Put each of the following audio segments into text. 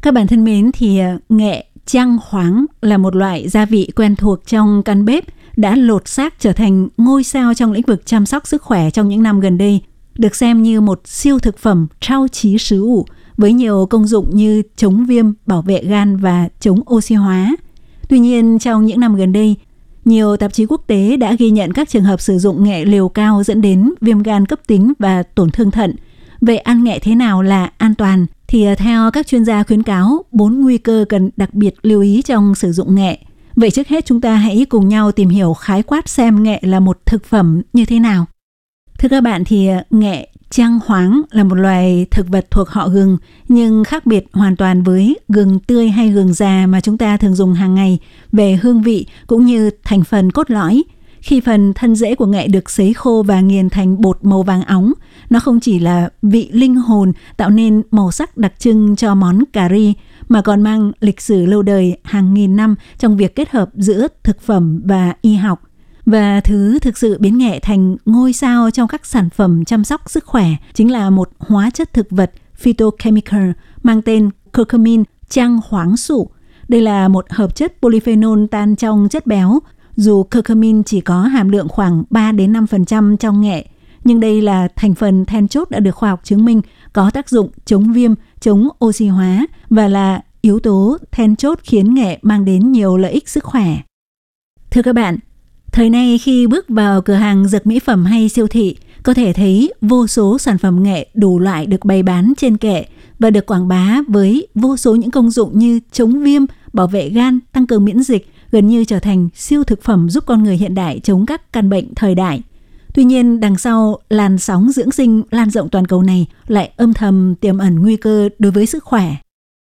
Các bạn thân mến, thì nghệ trang khoáng là một loại gia vị quen thuộc trong căn bếp đã lột xác trở thành ngôi sao trong lĩnh vực chăm sóc sức khỏe trong những năm gần đây, được xem như một siêu thực phẩm trao chí sứ ủ với nhiều công dụng như chống viêm, bảo vệ gan và chống oxy hóa. Tuy nhiên, trong những năm gần đây, nhiều tạp chí quốc tế đã ghi nhận các trường hợp sử dụng nghệ liều cao dẫn đến viêm gan cấp tính và tổn thương thận. Vậy ăn nghệ thế nào là an toàn? Thì theo các chuyên gia khuyến cáo, 4 nguy cơ cần đặc biệt lưu ý trong sử dụng nghệ. Vậy trước hết chúng ta hãy cùng nhau tìm hiểu khái quát xem nghệ là một thực phẩm như thế nào. Thưa các bạn, thì nghệ trang khoáng là một loài thực vật thuộc họ gừng, nhưng khác biệt hoàn toàn với gừng tươi hay gừng già mà chúng ta thường dùng hàng ngày về hương vị cũng như thành phần cốt lõi. Khi phần thân rễ của nghệ được sấy khô và nghiền thành bột màu vàng óng, nó không chỉ là vị linh hồn tạo nên màu sắc đặc trưng cho món cà ri, mà còn mang lịch sử lâu đời hàng nghìn năm trong việc kết hợp giữa thực phẩm và y học. Và thứ thực sự biến nghệ thành ngôi sao trong các sản phẩm chăm sóc sức khỏe chính là một hóa chất thực vật phytochemical mang tên curcumin trang khoáng sủ. Đây là một hợp chất polyphenol tan trong chất béo. Dù curcumin chỉ có hàm lượng khoảng 3-5% trong nghệ, nhưng đây là thành phần then chốt đã được khoa học chứng minh có tác dụng chống viêm, chống oxy hóa và là yếu tố then chốt khiến nghệ mang đến nhiều lợi ích sức khỏe. Thưa các bạn, thời nay khi bước vào cửa hàng dược mỹ phẩm hay siêu thị, có thể thấy vô số sản phẩm nghệ đủ loại được bày bán trên kệ và được quảng bá với vô số những công dụng như chống viêm, bảo vệ gan, tăng cường miễn dịch, gần như trở thành siêu thực phẩm giúp con người hiện đại chống các căn bệnh thời đại. Tuy nhiên, đằng sau làn sóng dưỡng sinh lan rộng toàn cầu này lại âm thầm tiềm ẩn nguy cơ đối với sức khỏe.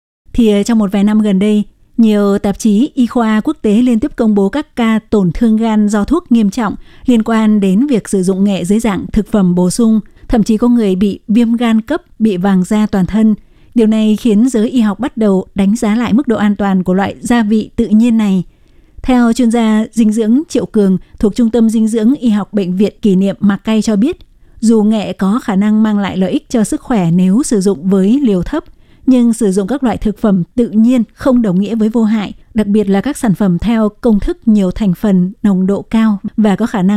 Thì trong một vài năm gần đây, nhiều tạp chí y khoa quốc tế liên tiếp công bố các ca tổn thương gan do thuốc nghiêm trọng liên quan đến việc sử dụng nghệ dưới dạng thực phẩm bổ sung. Thậm chí có người bị viêm gan cấp, bị vàng da toàn thân. Điều này khiến giới y học bắt đầu đánh giá lại mức độ an toàn của loại gia vị tự nhiên này. Theo chuyên gia dinh dưỡng Triệu Cường thuộc Trung tâm Dinh dưỡng Y học Bệnh viện Kỷ niệm Mạc Cay cho biết, dù nghệ có khả năng mang lại lợi ích cho sức khỏe nếu sử dụng với liều thấp, nhưng sử dụng các loại thực phẩm tự nhiên không đồng nghĩa với vô hại, đặc biệt là các sản phẩm theo công thức nhiều thành phần, nồng độ cao và có khả năng